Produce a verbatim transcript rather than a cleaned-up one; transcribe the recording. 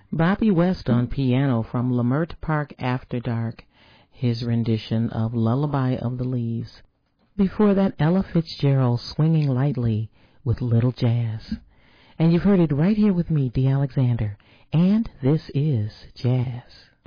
Bobby West on piano from Lamert Park After Dark, his rendition of Lullaby of the Leaves. Before that, Ella Fitzgerald swinging lightly with Little Jazz. And you've heard it right here with me, Dee Alexander, and this is Jazz.